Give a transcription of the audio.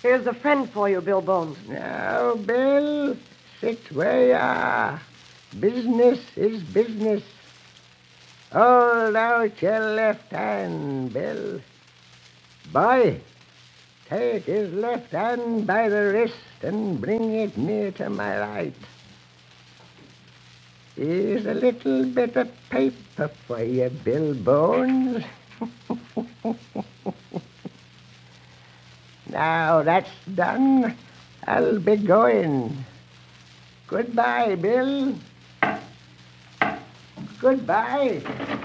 Here's a friend for you, Bill Bones. Now, Bill, sit where you are. Business is business. Hold out your left hand, Bill. Boy, take his left hand by the wrist and bring it near to my right. Here's a little bit of paper for you, Bill Bones. Now that's done, I'll be going. Goodbye, Bill. Goodbye.